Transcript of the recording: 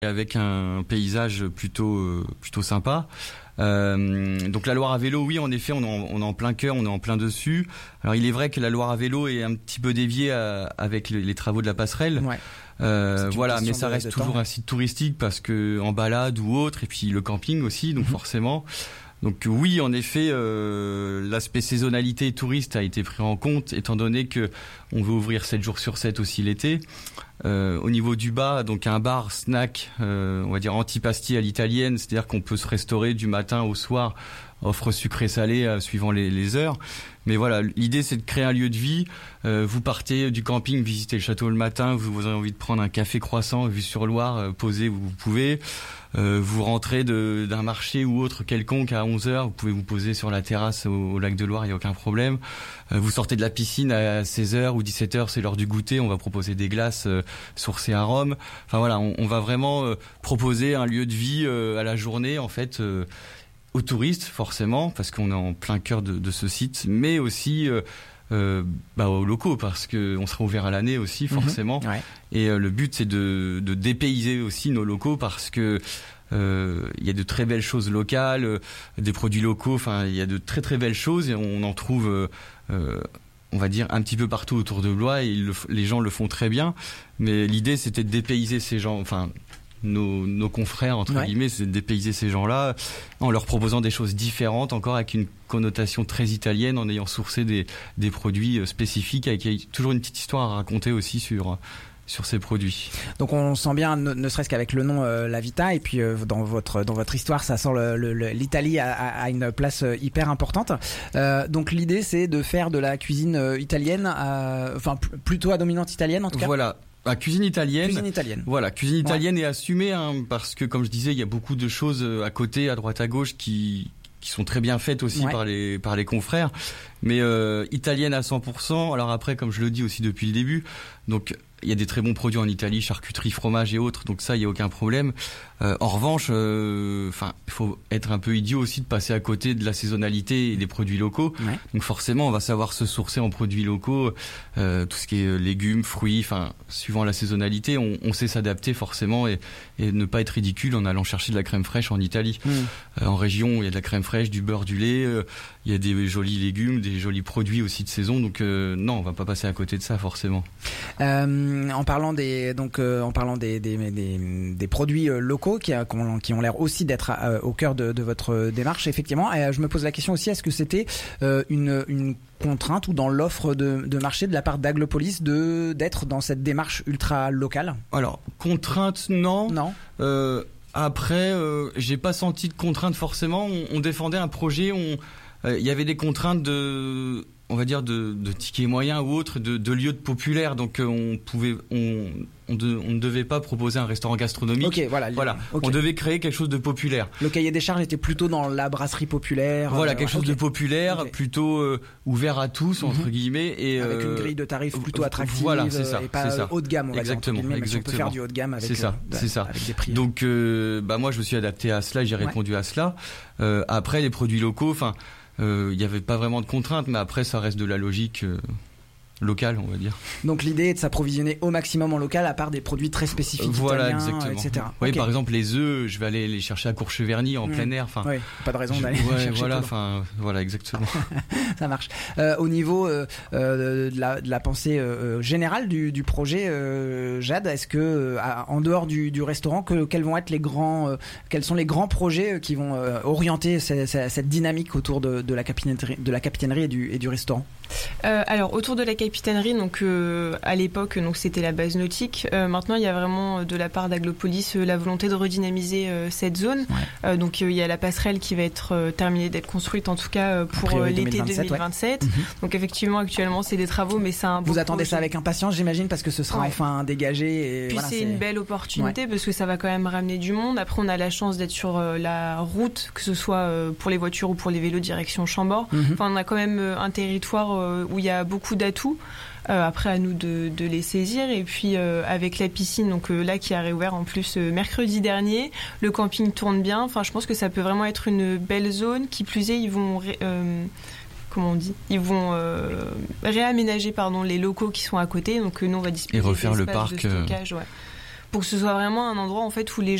avec un paysage plutôt sympa. Donc la Loire à vélo, oui, en effet, on est en plein cœur, on est en plein dessus. Alors il est vrai que la Loire à vélo est un petit peu déviée avec les travaux de la passerelle. Ouais. Voilà, mais ça reste toujours un site touristique parce que en balade ou autre, et puis le camping aussi, donc forcément. Donc oui, en effet, l'aspect saisonnalité touriste a été pris en compte, étant donné que on veut ouvrir 7 jours sur 7 aussi l'été. Au niveau du bas, donc un bar snack, on va dire antipasti à l'italienne, c'est-à-dire qu'on peut se restaurer du matin au soir, offre sucré-salé suivant les heures. Mais voilà, l'idée c'est de créer un lieu de vie. Vous partez du camping, visitez le château le matin, vous avez envie de prendre un café croissant, vue sur Loire, poser, vous pouvez. Vous rentrez d'un marché ou autre quelconque à 11h, vous pouvez vous poser sur la terrasse au lac de Loire, il n'y a aucun problème. Vous sortez de la piscine à 16h ou 17h, c'est l'heure du goûter, on va proposer des glaces sourcées à Rome. Enfin voilà, on va vraiment proposer un lieu de vie à la journée en fait, aux touristes forcément, parce qu'on est en plein cœur de ce site, mais aussi aux locaux, parce que on sera ouvert à l'année aussi forcément. Ouais. Et le but c'est de dépayser aussi nos locaux, parce que il y a de très belles choses locales, des produits locaux, enfin il y a de très très belles choses et on en trouve on va dire un petit peu partout autour de Blois, et les gens le font très bien, mais l'idée c'était de dépayser ces gens, enfin nos confrères entre guillemets, c'est de dépayser ces gens-là en leur proposant des choses différentes, encore avec une connotation très italienne, en ayant sourcé des produits spécifiques, avec toujours une petite histoire à raconter aussi sur ces produits. Donc on sent bien, ne serait-ce qu'avec le nom La Vita, et puis dans votre histoire, ça sent l'Italie a une place hyper importante. Donc l'idée c'est de faire de la cuisine italienne, plutôt à dominante italienne en tout cas. Voilà. Cuisine italienne. Voilà, cuisine italienne et assumée, parce que comme je disais, il y a beaucoup de choses à côté, à droite, à gauche qui sont très bien faites aussi par les confrères, mais italienne à 100%. Alors après, comme je le dis aussi depuis le début, donc il y a des très bons produits en Italie, charcuterie, fromage et autres, donc ça, il y a aucun problème. En revanche, il faut être un peu idiot aussi de passer à côté de la saisonnalité et des produits locaux. Ouais. Donc forcément, on va savoir se sourcer en produits locaux, tout ce qui est légumes, fruits, suivant la saisonnalité, on sait s'adapter forcément et ne pas être ridicule en allant chercher de la crème fraîche en Italie. En région, il y a de la crème fraîche, du beurre, du lait, il y a des jolis légumes, des jolis produits aussi de saison, donc non, on va pas passer à côté de ça forcément. En parlant des produits locaux qui ont l'air aussi d'être au cœur de votre démarche, effectivement, je me pose la question aussi, est-ce que c'était une contrainte ou dans l'offre de marché de la part d'Aglopolis d'être dans cette démarche ultra locale? Alors, contrainte, non. Après, j'ai pas senti de contrainte forcément. On défendait un projet, il y avait des contraintes de tickets moyens ou autres, de lieux de populaires, donc on ne devait pas proposer un restaurant gastronomique. Okay. On devait créer quelque chose de populaire. Le cahier des charges était plutôt dans la brasserie populaire. Quelque chose de populaire, plutôt ouvert à tous entre guillemets, et avec une grille de tarifs plutôt attractive. Voilà, c'est ça, et pas haut de gamme. Exactement. On peut faire du haut de gamme avec avec des prix. Donc moi je me suis adapté à cela, j'ai répondu à cela. Après les produits locaux, il n'y avait pas vraiment de contraintes, mais après ça reste de la logique locale, on va dire. Donc l'idée est de s'approvisionner au maximum en local, à part des produits très spécifiques italiens, exactement. etc. Oui, par exemple les œufs, je vais aller les chercher à Courcheverny en plein air. Pas de raison d'aller chercher. Voilà, exactement. Ça marche. Au niveau de la pensée générale du projet, Jade, est-ce que en dehors du restaurant, quels sont les grands projets qui vont orienter cette dynamique autour de la capitainerie et du restaurant? Alors autour de la capitainerie, donc à l'époque, donc c'était la base nautique. Maintenant, il y a vraiment de la part d'Aglopolis la volonté de redynamiser cette zone. Donc il y a la passerelle qui va être terminée d'être construite, en tout cas pour l'été 2027. Donc effectivement, actuellement, c'est des travaux, mais c'est un beau Vous attendez projet. Ça avec impatience, j'imagine, parce que ce sera enfin dégagé. Et puis c'est une belle opportunité parce que ça va quand même ramener du monde. Après, on a la chance d'être sur la route, que ce soit pour les voitures ou pour les vélos direction Chambord. On a quand même un territoire où il y a beaucoup d'atouts. Après, à nous de les saisir. Et puis avec la piscine, donc là qui a réouvert en plus mercredi dernier, le camping tourne bien. Enfin, je pense que ça peut vraiment être une belle zone. Qui plus est, ils vont réaménager les locaux qui sont à côté. Donc nous, on va disposer et refaire le parc parc. De stockage, pour que ce soit vraiment un endroit en fait où les